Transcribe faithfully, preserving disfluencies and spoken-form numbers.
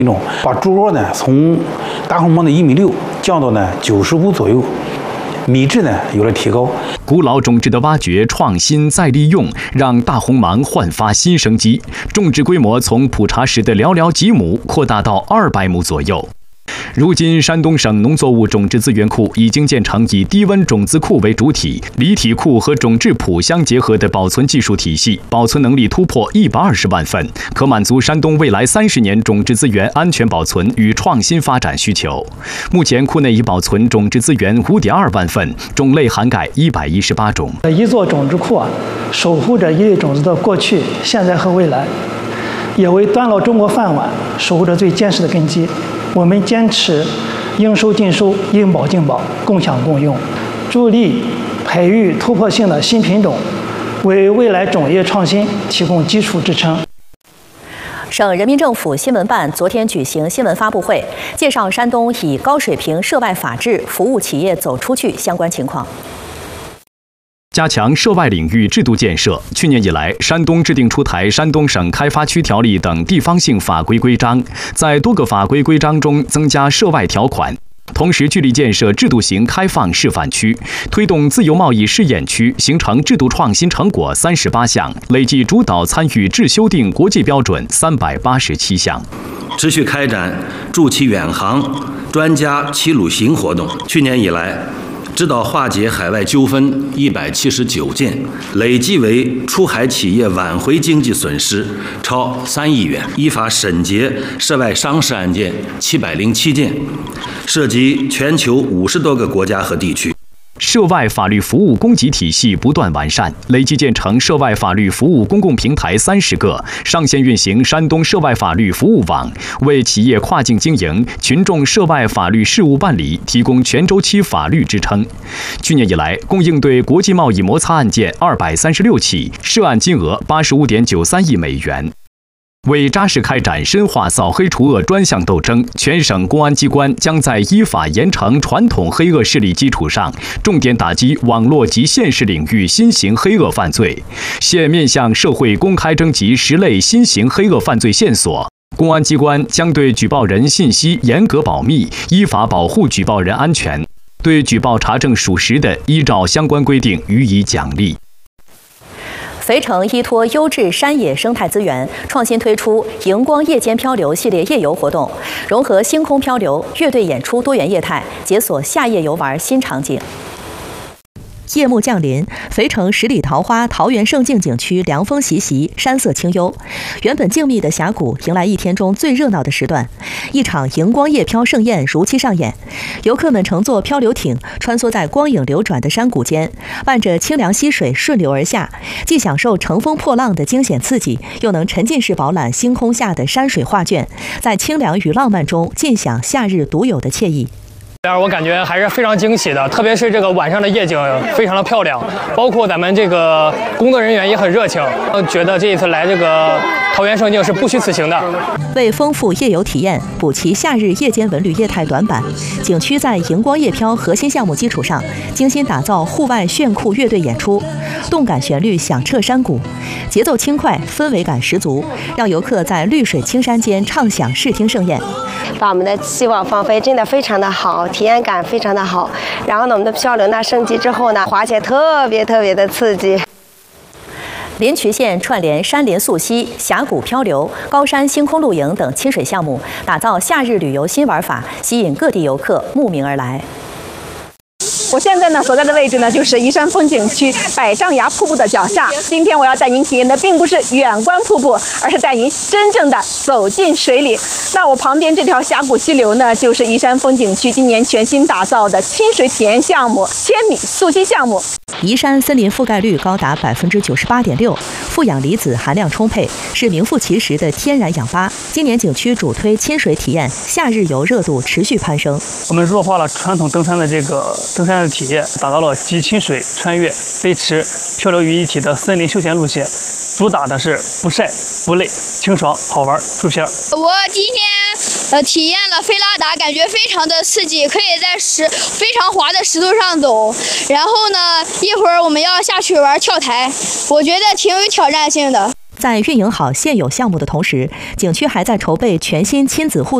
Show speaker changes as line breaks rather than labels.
一种把猪肉呢从大红毛的一米六降到呢九十五左右，米质呢有了提高。
古老种植的挖掘、创新再利用，让大红芒焕发新生机，种植规模从普查时的寥寥几亩扩大到二百亩左右。如今，山东省农作物种植资源库已经建成以低温种子库为主体、离体库和种质谱相结合的保存技术体系，保存能力突破一百二十万份，可满足山东未来三十年种植资源安全保存与创新发展需求。目前，库内已保存种植资源五点二万份，种类涵盖一百一十八种。
一座种质库啊，守护着一类种子的过去、现在和未来，也为端牢中国饭碗守护着最坚实的根基。我们坚持应收尽收、应保尽保、共享共用，助力培育突破性的新品种，为未来种业创新提供基础支撑。
省人民政府新闻办昨天举行新闻发布会，介绍山东以高水平涉外法治服务企业走出去相关情况。
加强涉外领域制度建设。去年以来，山东制定出台《山东省开发区条例》等地方性法规规章，在多个法规规章中增加涉外条款。同时，聚力建设制度型开放示范区，推动自由贸易试验区，形成制度创新成果三十八项，累计主导参与制修订国际标准三百八十七项。
持续开展助其远航专家齐鲁行活动。去年以来，指导化解海外纠纷一百七十九件，累计为出海企业挽回经济损失超三亿元；依法审结涉外商事案件七百零七件，涉及全球五十多个国家和地区。
涉外法律服务供给体系不断完善，累计建成涉外法律服务公共平台三十个，上线运行山东涉外法律服务网，为企业跨境经营、群众涉外法律事务办理提供全周期法律支撑。去年以来，共应对国际贸易摩擦案件二百三十六起，涉案金额八十五点九三亿美元。为扎实开展深化扫黑除恶专项斗争，全省公安机关将在依法严惩传统黑恶势力基础上，重点打击网络及现实领域新型黑恶犯罪。现面向社会公开征集十类新型黑恶犯罪线索，公安机关将对举报人信息严格保密，依法保护举报人安全。对举报查证属实的，依照相关规定予以奖励。
肥城依托优质山野生态资源，创新推出荧光夜间漂流系列夜游活动，融合星空漂流、乐队演出多元业态，解锁夏夜游玩新场景。夜幕降临，肥城十里桃花桃源胜境景区凉风习习，山色清幽。原本静谧的峡谷迎来一天中最热闹的时段，一场荧光夜漂盛宴如期上演。游客们乘坐漂流艇穿梭在光影流转的山谷间，伴着清凉溪水顺流而下，既享受乘风破浪的惊险刺激，又能沉浸式饱览星空下的山水画卷，在清凉与浪漫中尽享夏日独有的惬意。
我感觉还是非常惊喜的，特别是这个晚上的夜景非常的漂亮，包括咱们这个工作人员也很热情，觉得这一次来这个桃源胜境是不虚此行的。
为丰富夜游体验，补齐夏日夜间文旅业态短板，景区在荧光夜漂核心项目基础上，精心打造户外炫酷乐队演出，动感旋律响彻山谷，节奏轻快，氛围感十足，让游客在绿水青山间畅享视听盛宴。
把我们的希望放飞真的非常的好，体验感非常的好。然后呢，我们的漂流呢升级之后呢，滑起来特别特别的刺激。
临渠县串联山林溯溪、峡谷漂流、高山星空露营等亲水项目，打造夏日旅游新玩法，吸引各地游客慕名而来。
我现在呢所在的位置呢就是宜山风景区百丈崖瀑布的脚下。今天我要带您体验的并不是远观瀑布，而是带您真正的走进水里。那我旁边这条峡谷溪流呢，就是宜山风景区今年全新打造的亲水体验项目——千米溯溪项目。
宜山森林覆盖率高达百分之九十八点六，负氧离子含量充沛，是名副其实的天然氧吧。今年景区主推亲水体验，夏日游热度持续攀升。
我们弱化了传统登山的这个登山的体验，打造了集亲水、穿越、飞驰、漂流于一体的森林休闲路线，主打的是不晒不累、清爽好玩出片。
我今天呃体验了飞拉达，感觉非常的刺激，可以在石非常滑的石头上走。然后呢，一会儿我们要下去玩跳台，我觉得挺有挑战性的。
在运营好现有项目的同时，景区还在筹备全新亲子互